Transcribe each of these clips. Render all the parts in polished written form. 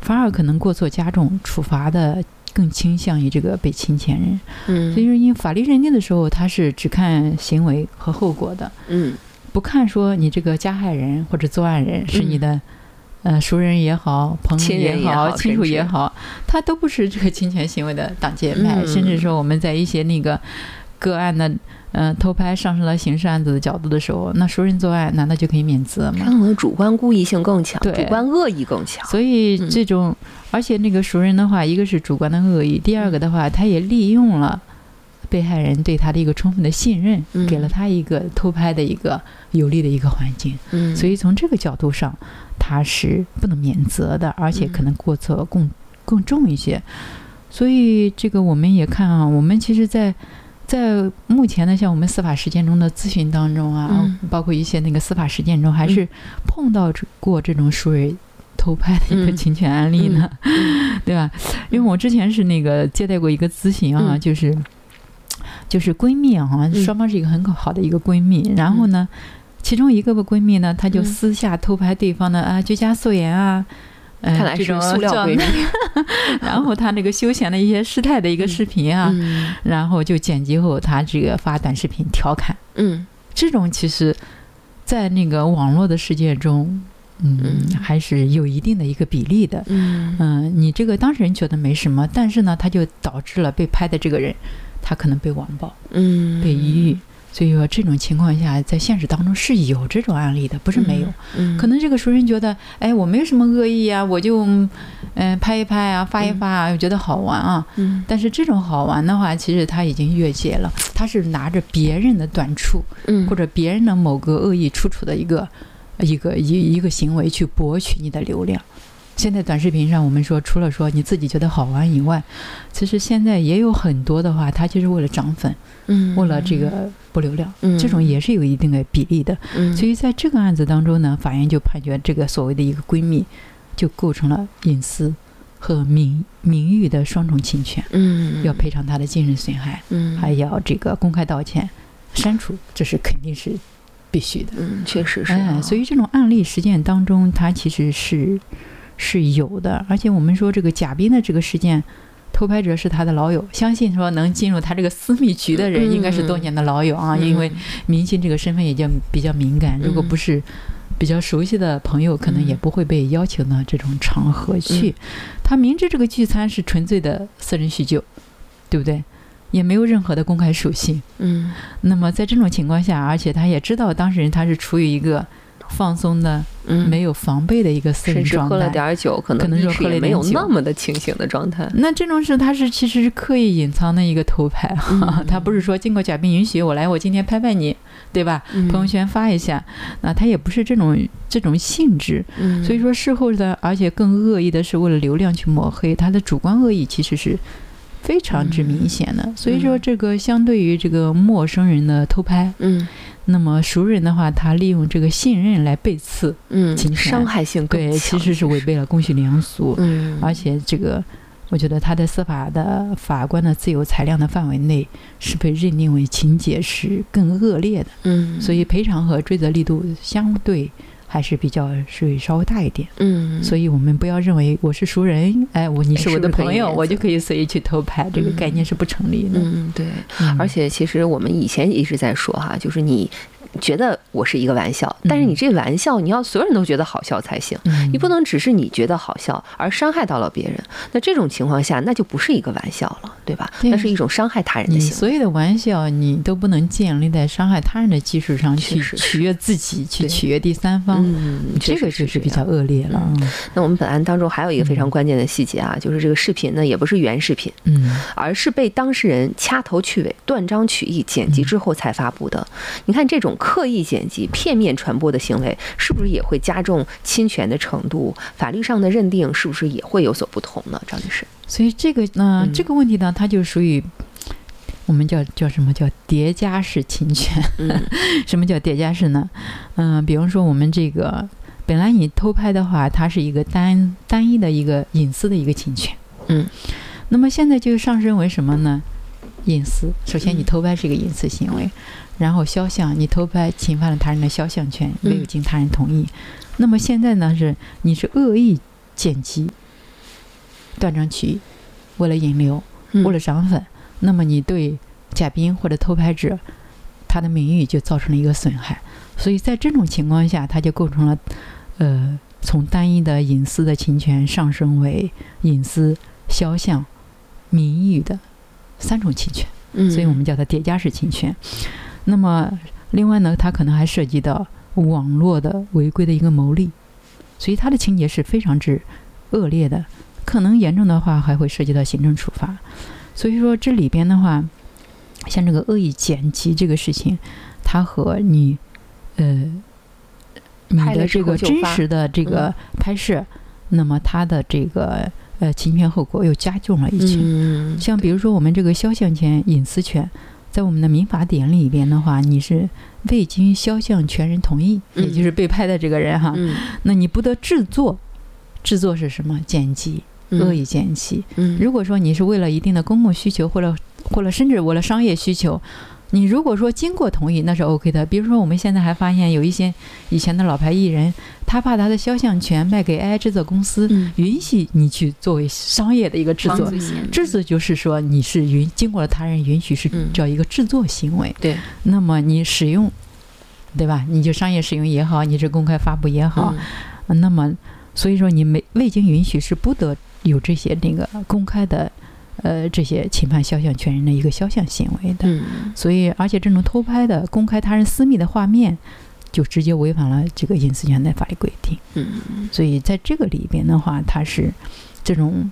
反而可能过错加重，处罚的更倾向于这个被侵权人。所以说，因为法律认定的时候，他是只看行为和后果的，不看说你这个加害人或者作案人是你的熟人也好，朋友也好，亲属也好，他都不是这个侵权行为的党界派。甚至说我们在一些那个个案的偷拍上升到刑事案子的角度的时候，那熟人作案难道就可以免责吗？ 他可能主观故意性更强，主观恶意更强。 所以这种，而且那个熟人的话，一个是主观的恶意，第二个的话，他也利用了被害人对他的一个充分的信任，给了他一个偷拍的一个有利的一个环境。所以从这个角度上，他是不能免责的，而且可能过错更重一些。所以这个我们也看啊，我们其实在目前的像我们司法实践中的咨询当中啊，包括一些那个司法实践中，还是碰到过这种熟人偷拍的一个侵权案例呢，对吧？因为我之前是那个接待过一个咨询啊，就是闺蜜啊，双方是一个很好的一个闺蜜，然后呢，其中一个闺蜜呢，她就私下偷拍对方的居家素颜啊。 看来是塑料闺蜜然后他那个休闲的一些事态的一个视频啊，然后就剪辑后他这个发短视频调侃。这种其实在那个网络的世界中还是有一定的一个比例的。你这个当事人觉得没什么，但是呢他就导致了被拍的这个人他可能被网暴，被抑郁。所以说这种情况下在现实当中是有这种案例的，不是没有。可能这个熟人觉得我没有什么恶意啊，我就拍一拍啊，发一发啊，我觉得好玩啊。但是这种好玩的话，其实他已经越界了，他是拿着别人的短处，或者别人的某个恶意处的一个行为去博取你的流量。现在短视频上我们说，除了说你自己觉得好玩以外，其实现在也有很多的话，它就是为了涨粉，为了这个博流量，这种也是有一定的比例的。所以在这个案子当中呢，法院就判决这个所谓的一个闺蜜就构成了隐私和名誉的双重侵权，要赔偿她的精神损害，还要这个公开道歉、删除，这是肯定是必须的。 确实是。 所以这种案例实践当中，它其实是有的。而且我们说这个贾斌的这个事件，偷拍者是他的老友，相信说能进入他这个私密局的人应该是多年的老友啊，因为明星这个身份也比较敏感，如果不是比较熟悉的朋友，可能也不会被邀请到这种场合去。他明知这个聚餐是纯粹的私人叙旧，对不对？也没有任何的公开属性。那么在这种情况下，而且他也知道当事人他是处于一个放松的、没有防备的一个私人状态， 甚至喝了点酒，可能说也没有那么的清醒的状态。 那这种事他是其实是刻意隐藏的一个偷拍，他不是说经过贾斌允许我今天拍拍你，对吧？朋友圈发一下，那他也不是这种性质。所以说事后的，而且更恶意的是为了流量去抹黑，他的主观恶意其实是非常之明显的。所以说这个相对于这个陌生人的偷拍，那么熟人的话，他利用这个信任来背刺侵权， 伤害性更强， 对，其实是违背了公序良俗。而且这个我觉得他在司法的法官的自由裁量的范围内是被认定为情节是更恶劣的。所以赔偿和追责力度相对还是比较稍微大一点。所以我们不要认为我是熟人，你是我的朋友，我就可以随意去偷拍，这个概念是不成立的。 对。而且其实我们以前一直在说哈，就是你觉得我是一个玩笑，但是你这玩笑你要所有人都觉得好笑才行，你不能只是你觉得好笑而伤害到了别人。那这种情况下，那就不是一个玩笑了，对吧？那是一种伤害他人的行为。 你所有的玩笑你都不能建立在伤害他人的基础上去取悦自己，去取悦第三方。这个就是比较恶劣了。 那我们本案当中还有一个非常关键的细节啊，就是这个视频呢也不是原视频，而是被当事人掐头去尾、断章取义剪辑之后才发布的。你看这种刻意剪辑、片面传播的行为，是不是也会加重侵权的程度？法律上的认定是不是也会有所不同呢？张律师， 所以这个呢，这个问题呢，它就属于我们叫什么叫叠加式侵权。什么叫叠加式呢？比方说我们这个本来你偷拍的话，它是一个单一的一个隐私的一个侵权。那么现在就上升为什么呢？隐私，首先你偷拍是一个隐私行为，然后肖像，你偷拍侵犯了他人的肖像权，没有经他人同意。那么现在呢，是你是恶意剪辑， 断章取义，为了引流，为了涨粉，那么你对嘉宾或者偷拍者他的名誉就造成了一个损害。所以在这种情况下，它就构成了从单一的隐私的侵权上升为隐私、肖像、名誉的3种侵权，所以我们叫它叠加式侵权。那么另外呢，它可能还涉及到网络的违规的一个牟利，所以它的情节是非常之恶劣的，可能严重的话还会涉及到行政处罚。所以说这里边的话，像这个恶意剪辑这个事情，它和你的这个真实的这个拍摄，那么它的这个侵权后果又加重了一群。像比如说我们这个肖像权、隐私权，在我们的民法典里边的话，你是未经肖像权人同意，也就是被拍的这个人哈，那你不得制作。制作是什么？剪辑，恶意剪辑。如果说你是为了一定的公共需求，或者甚至为了商业需求，你如果说经过同意，那是 OK 的。比如说我们现在还发现有一些以前的老牌艺人，他把他的肖像权卖给 AI 制作公司，允许你去作为商业的一个制作。制作就是说你是经过了他人允许，是叫一个制作行为。对，那么你使用，对吧？你就商业使用也好，你是公开发布也好，那么所以说你未经允许是不得有这些那个公开的这些侵犯肖像权人的一个肖像行为的。所以而且这种偷拍的公开他人私密的画面，就直接违反了这个隐私权的法律规定。所以在这个里边的话，它是这种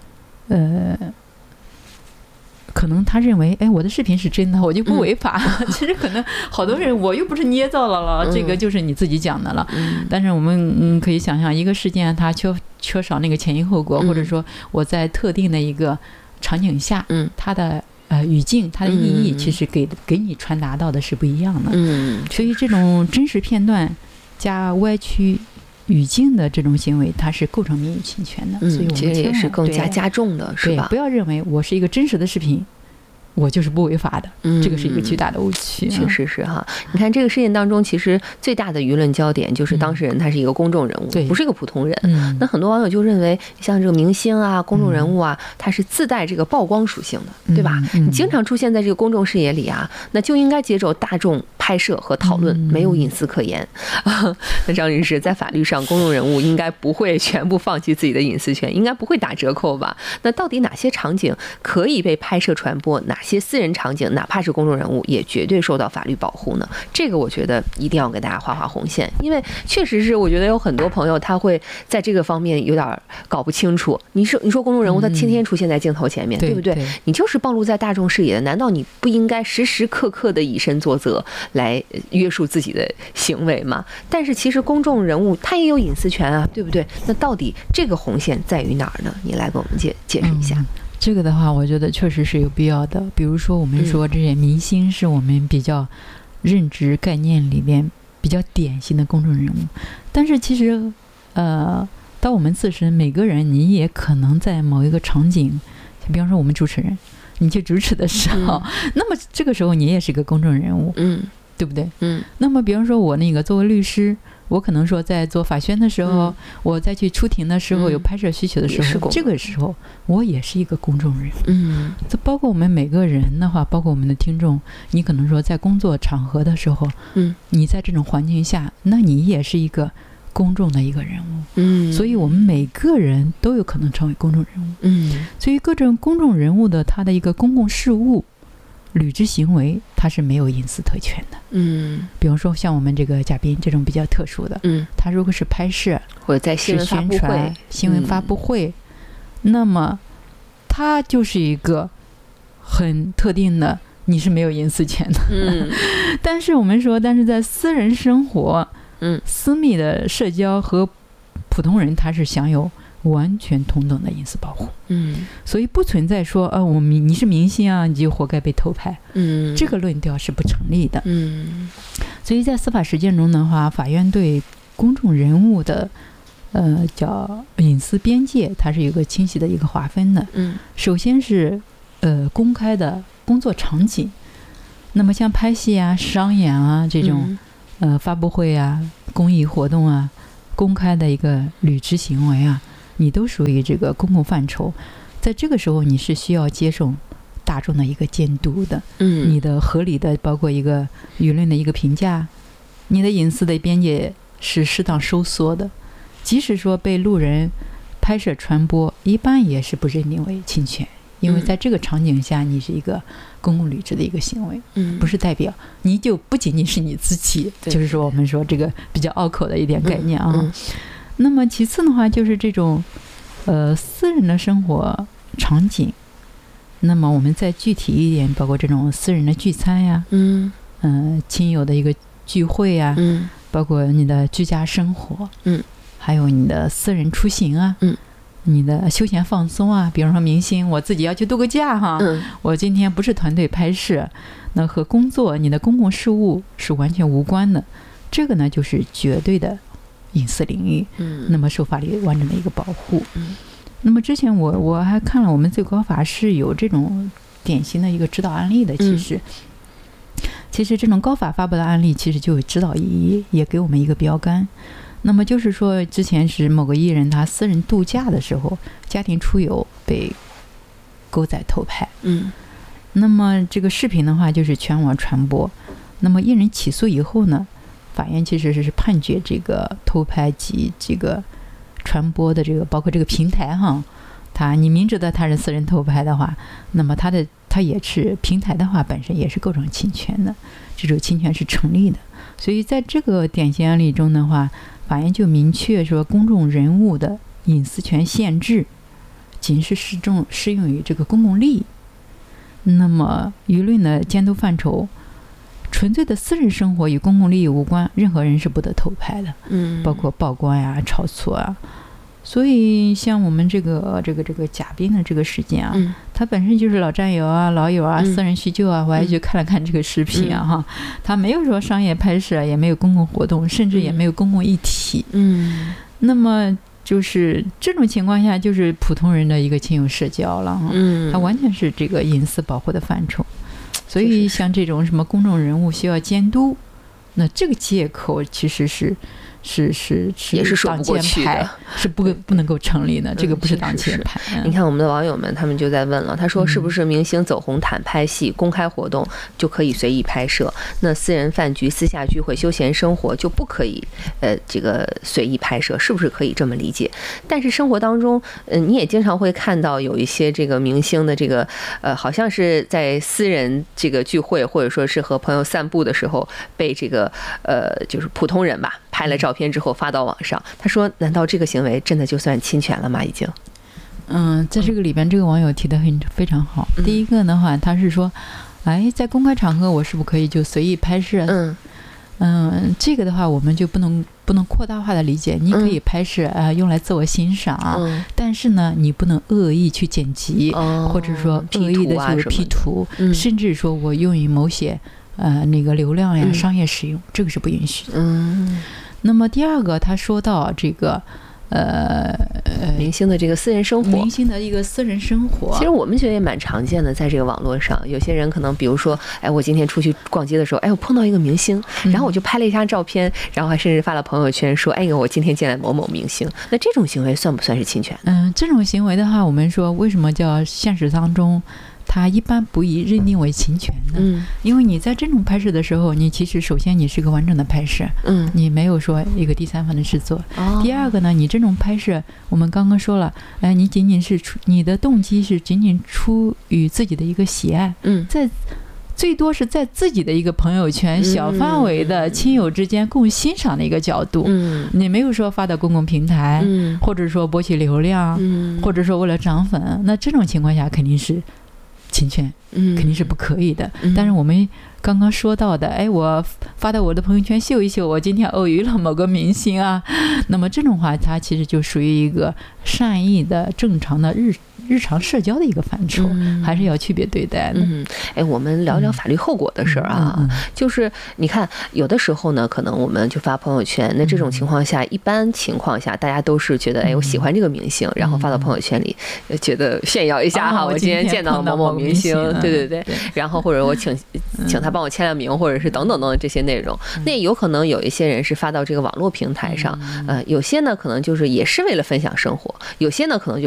可能他认为，我的视频是真的，我就不违法。其实可能好多人，我又不是捏造了，这个就是你自己讲的了。但是我们可以想象，一个事件它缺少那个前因后果，或者说我在特定的一个场景下，它的语境、它的意义，其实给你传达到的是不一样的。所以这种真实片段加歪曲语境的这种行为，它是构成名誉侵权的。所以我们其实也是更加加重的，是吧？ 不要认为我是一个真实的视频，我就是不违法的，这个是一个巨大的误区。 确实是哈。你看这个事件当中，其实最大的舆论焦点就是当事人他是一个公众人物，不是一个普通人。那很多网友就认为，像这个明星啊、公众人物啊，他是自带这个曝光属性的，对吧？你经常出现在这个公众视野里啊，那就应该接受大众拍摄和讨论，没有隐私可言。那张律师，在法律上，公众人物应该不会全部放弃自己的隐私权，应该不会打折扣吧？那到底哪些场景可以被拍摄传播，哪些私人场景哪怕是公众人物也绝对受到法律保护呢？这个我觉得一定要给大家画红线，因为确实是我觉得有很多朋友他会在这个方面有点搞不清楚。你说公众人物他天天出现在镜头前面，对不对？你就是暴露在大众视野的，难道你不应该时时刻刻的以身作则来约束自己的行为吗？但是其实公众人物他也有隐私权啊，对不对？那到底这个红线在于哪儿呢？你来给我们解释一下。 这个的话，我觉得确实是有必要的。比如说我们说这些明星是我们比较认知概念里面比较典型的公众人物，但是其实到我们自身每个人，你也可能在某一个场景，比方说我们主持人，你去主持的时候，那么这个时候你也是个公众人物，对不对？那么比方说我那个作为律师，我可能说在做法宣的时候，我再去出庭的时候，有拍摄需求的时候，这个时候我也是一个公众人物。这包括我们每个人的话，包括我们的听众，你可能说在工作场合的时候，你在这种环境下，那你也是一个公众的一个人物。所以我们每个人都有可能成为公众人物。所以各种公众人物的他的一个公共事务履职行为，它是没有隐私特权的。比方说像我们这个嘉宾这种比较特殊的，他如果是拍摄或者在新闻发布会、 新闻发布会，那么他就是一个很特定的，你是没有隐私权的。但是我们说，但是在私人生活、私密的社交和普通人，他是享有完全同等的隐私保护。所以不存在说你是明星啊，你就活该被偷拍。这个论调是不成立的。所以在司法实践中的话，法院对公众人物的叫隐私边界，它是有个清晰的一个划分的。首先是公开的工作场景，那么像拍戏啊、商演啊这种发布会啊、公益活动啊，公开的一个履职行为啊， 你都属于这个公共范畴，在这个时候你是需要接受大众的一个监督的，你的合理的包括一个舆论的一个评价，你的隐私的边界是适当收缩的，即使说被路人拍摄传播，一般也是不认定为侵权，因为在这个场景下你是一个公共履职的一个行为，不是代表你就不仅仅是你自己，就是说我们说这个比较拗口的一点概念啊。那么其次的话就是这种私人的生活场景，那么我们再具体一点，包括这种私人的聚餐呀，亲友的一个聚会呀，包括你的居家生活，还有你的私人出行啊，你的休闲放松啊，比如说明星，我自己要去度个假哈，我今天不是团队拍摄，那和工作你的公共事务是完全无关的，这个呢就是绝对的隐私领域，那么受法律完整的一个保护。那么之前我还看了我们最高法是有这种典型的一个指导案例的，其实这种高法发布的案例其实就有指导意义，也给我们一个标杆。那么就是说之前是某个艺人他私人度假的时候家庭出游被狗仔偷拍，那么这个视频的话就是全网传播，那么艺人起诉以后呢，法院其实是判决这个偷拍及这个传播的这个包括这个平台哈，你明知道他是私人偷拍的话，那么他也是平台的话本身也是构成侵权的，这种侵权是成立的。所以在这个典型案例中的话，法院就明确说公众人物的隐私权限制仅是适用于这个公共利益，那么舆论的监督范畴纯粹的私人生活与公共利益无关，任何人是不得偷拍的，包括曝光呀、炒作啊。所以像我们这个贾冰的这个事件啊，他本身就是老战友啊、老友啊、私人叙旧啊，我还去看了看这个视频啊哈，他没有说商业拍摄，也没有公共活动，甚至也没有公共议题，那么就是这种情况下就是普通人的一个亲友社交了，他完全是这个隐私保护的范畴。所以像这种什么公众人物需要监督，那这个借口其实是也是说不过去的， 是不能够成立的，这个不是当前派。 你看我们的网友们他们就在问了，他说是不是明星走红毯拍戏公开活动就可以随意拍摄，那私人饭局、私下聚会、休闲生活就不可以这个随意拍摄，是不是可以这么理解？但是生活当中你也经常会看到有一些这个明星的这个好像是在私人这个聚会或者说是和朋友散步的时候被这个就是普通人吧拍了照片之后发到网上，他说难道这个行为真的就算侵权了吗？已经在这个里边这个网友提得非常好。第一个的话他是说在公开场合我是不是可以就随意拍摄，这个的话我们就不能扩大化的理解，你可以拍摄用来自我欣赏，但是呢你不能恶意去剪辑，或者说恶意的就是 P 图，甚至说我用于某些那个流量呀、商业使用，这个是不允许的。那么第二个他说到这个明星的这个私人生活， 明星的一个私人生活， 其实我们觉得也蛮常见的，在这个网络上，有些人可能比如说我今天出去逛街的时候我碰到一个明星，然后我就拍了一张照片，然后还甚至发了朋友圈说我今天见了某某明星，那这种行为算不算是侵权？ 这种行为的话，我们说为什么叫现实当中它一般不宜认定为侵权呢？因为你在这种拍摄的时候，你其实首先你是个完整的拍摄，你没有说一个第三方的制作。第二个呢，你这种拍摄，我们刚刚说了，你仅仅是你的动机是仅仅出于自己的一个喜爱，在最多是在自己的一个朋友圈、小范围的亲友之间共欣赏的一个角度，你没有说发到公共平台，或者说博取流量，或者说为了涨粉，那这种情况下肯定是侵权，肯定是不可以的。但是我们刚刚说到的，我发到我的朋友圈秀一秀，我今天偶遇了某个明星啊，那么这种话它其实就属于一个善意的正常的日常社交的一个范畴，还是要区别对待的。 我们聊聊法律后果的事儿啊，就是你看，有的时候呢，可能我们就发朋友圈，那这种情况下，一般情况下，大家都是觉得，我喜欢这个明星，然后发到朋友圈里，觉得炫耀一下哈，我今天见到某某明星，对，然后或者我请他帮我签了名，或者是等等等等这些内容。那有可能有一些人是发到这个网络平台上，有些呢可能就是也是为了分享生活，有些呢可能就